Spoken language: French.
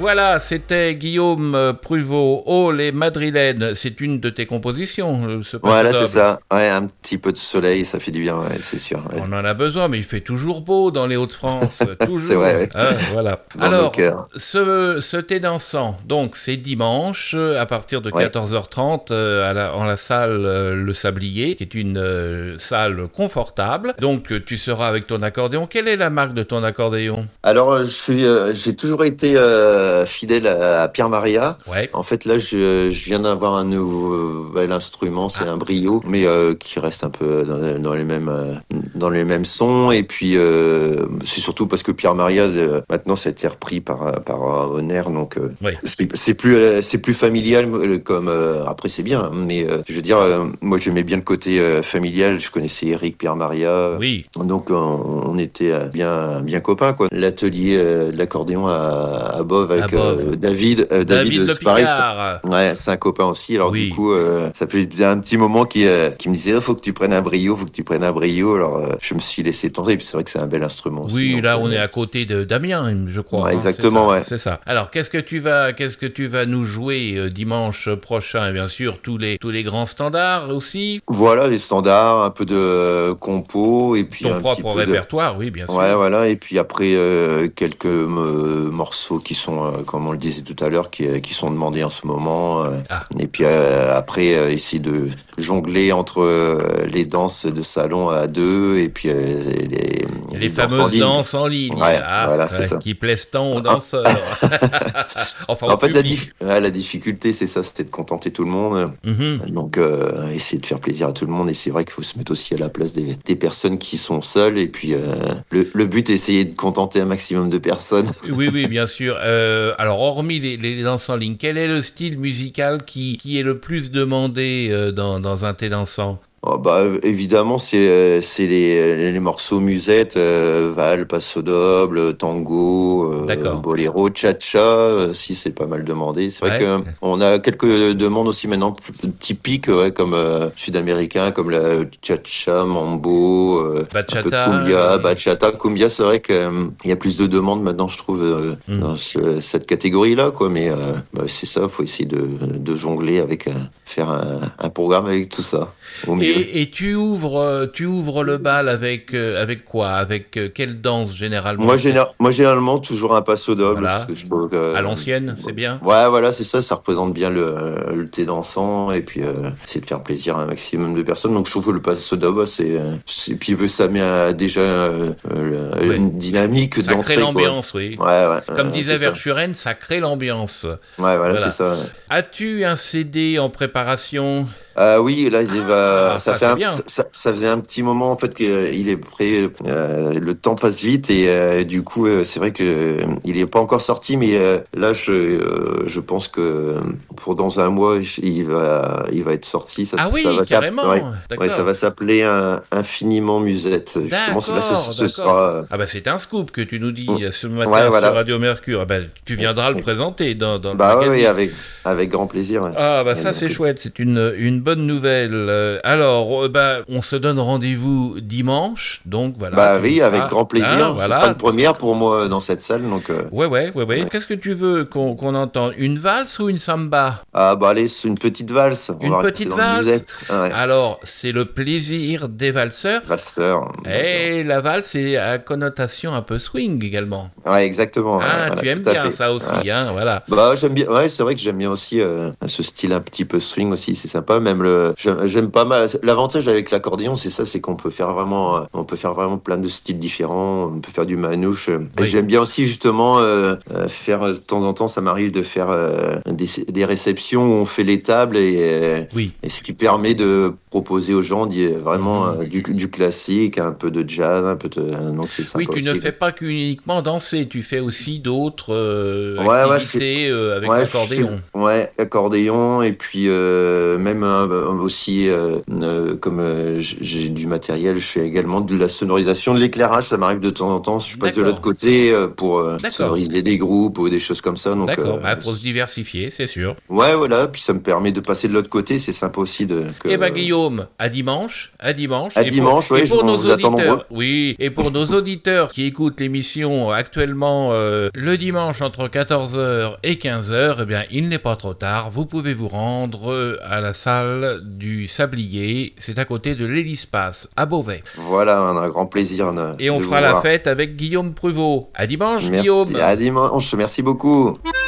Voilà, c'était Guillaume Pruvot, Oh les Madrilènes. C'est une de tes compositions, ce passe Voilà, doble. c'est ça. Ouais, un petit peu de soleil, ça fait du bien, ouais, c'est sûr. Ouais. On en a besoin, mais il fait toujours beau dans les Hauts-de-France, C'est toujours. vrai, ouais. Ah, voilà. Dans nos Alors, cœurs. ce thé dansant, donc c'est dimanche à partir de Ouais. 14h30 en la salle Le Sablier, qui est une salle confortable. Donc tu seras avec ton accordéon. Quelle est la marque de ton accordéon? Alors, j'ai toujours été fidèle à Pierre Maria. Ouais. En fait, là, je viens d'avoir un nouvel instrument, c'est un brio, mais qui reste un peu dans les mêmes sons. Et puis, c'est surtout parce que Pierre Maria, maintenant, ça a été repris par Honner, donc Ouais. c'est plus familial. Comme après, c'est bien, hein, mais je veux dire, moi, j'aimais bien le côté familial. Je connaissais Eric Pierre Maria, Oui. donc on était bien copains, quoi. L'atelier de l'accordéon à Bove avec Bove. David David Le pareil, Picard. ouais, c'est un copain aussi. Alors Oui. du coup, ça fait un petit moment qui me disait, faut que tu prennes un brio, faut que tu prennes un brio. Alors je me suis laissé tenter. Et puis c'est vrai que c'est un bel instrument aussi. Oui, Donc, là on est à côté de Damien, je crois. ouais, Hein, exactement, c'est ça, ouais. c'est ça. Alors qu'est-ce que tu vas nous jouer dimanche prochain? Et bien sûr tous les grands standards aussi. Voilà les standards, un peu de compo et puis Ton un petit propre peu de. répertoire, oui, bien Ouais, sûr. voilà. Et puis après, quelques morceaux qui sont, comme on le disait tout à l'heure, qui sont demandés en ce moment. Ah. Et puis après, essayer de jongler entre les danses de salon à deux et puis Les danses en fameuses ligne. danses en ligne, Ouais, voilà, c'est ça. qui plaisent tant aux danseurs. Enfin, au En fait, public. la difficulté, c'est ça, c'était de contenter tout le monde. Mhm. Donc, essayer de faire plaisir à tout le monde. Et c'est vrai qu'il faut se mettre aussi à la place des personnes qui sont seules. Et puis, le but est essayer de contenter un maximum de personnes. Oui, oui, bien sûr. Alors, hormis les danses en ligne, quel est le style musical qui est le plus demandé dans un thé dansant? Oh, bah, évidemment, c'est les morceaux musettes, Val, Paso Doble, Tango, D'accord. Boléro, Cha-Cha, si c'est pas mal demandé. C'est vrai Ouais. que on a quelques demandes aussi maintenant typiques, ouais, comme sud-américains, comme la Cha-Cha, Mambo, un peu de Bachata. Cumbia, Bachata, Cumbia. C'est vrai qu'il y a plus de demandes maintenant, je trouve, dans cette catégorie-là, quoi. Mais bah, c'est ça, faut essayer de jongler avec, faire un programme avec tout ça. Au mieux. Et tu ouvres le bal avec quoi? Avec quelle danse généralement? Moi, généralement, toujours un passo doble. Voilà. Parce que je trouve À l'ancienne, c'est bien. ouais, voilà, c'est ça. Ça représente bien le thé dansant. Et puis, c'est de faire plaisir à un maximum de personnes. Donc, je trouve que le passo doble, puis ça met déjà Ouais. une dynamique Ça d'entrée, crée quoi. l'ambiance, oui. Ouais, Comme disait c'est ça. Verschuren, ça crée l'ambiance. Ouais, voilà, Voilà. c'est ça. As-tu un CD en préparation? Oui, là, Ça c'est bien. ça faisait un petit moment en fait qu'il est prêt. Le temps passe vite et du coup, c'est vrai que il est pas encore sorti, mais là, je pense que pour dans un mois, il va être sorti. Ah oui, ça va carrément. ouais, D'accord. ça va s'appeler Infiniment Musette. Justement, D'accord, ce d'accord. sera. Ah bah c'est un scoop que tu nous dis ce matin Ouais, voilà. sur Radio Mercure. Ah bah, tu viendras le présenter dans le Bah magazine. oui, avec grand plaisir. Ouais. Ah bah ça c'est chouette, c'est une bonne nouvelle. Alors on se donne rendez-vous dimanche, donc voilà. Bah tu oui, seras, avec grand plaisir. hein, Ce voilà. sera une première pour moi dans cette salle, donc. Ouais. Qu'est-ce que tu veux qu'on entende? Une valse ou une samba? Ah bah allez, c'est une petite valse. On Une va petite rester dans le valse? musette. Ouais. Alors c'est le plaisir des valseurs. Valseur. Et la valse c'est à connotation un peu swing également. Ouais, exactement. Ah, voilà, tu aimes tout à bien fait. ça aussi, Ouais. hein, voilà. Bah j'aime bien. Ouais, c'est vrai que j'aime bien aussi ce style un petit peu swing aussi. C'est sympa. Même j'aime pas mal. L'avantage avec l'accordéon, c'est ça, c'est qu'on peut faire vraiment plein de styles différents. On peut faire du manouche. Et Oui. j'aime bien aussi justement faire de temps en temps. Ça m'arrive de faire des réceptions où on fait les tables Oui. et ce qui permet de proposer aux gens vraiment du classique, un peu de jazz, un peu de. Donc c'est sympa Oui, tu ne aussi. fais pas qu'uniquement danser, tu fais aussi d'autres Ouais, activités avec ouais, l'accordéon. Ouais, accordéon et puis même aussi, comme j'ai du matériel, je fais également de la sonorisation, de l'éclairage. Ça m'arrive de temps en temps. Je passe de l'autre côté pour sonoriser des groupes ou des choses comme ça. Donc, d'accord, faut se diversifier, c'est sûr. Ouais, voilà. Puis ça me permet de passer de l'autre côté. C'est sympa aussi Guillaume, à dimanche. À dimanche, oui. Pour nos vous attends nombreux. Oui, et pour nos auditeurs qui écoutent l'émission actuellement le dimanche entre 14h et 15h, eh bien, il n'est pas trop tard. Vous pouvez vous rendre à la salle du Sablier. C'est à côté de l'Hélispace, à Beauvais. Voilà, un grand plaisir. Et on fera la fête avec Guillaume Pruvot. À dimanche, merci, Guillaume. À dimanche, merci beaucoup.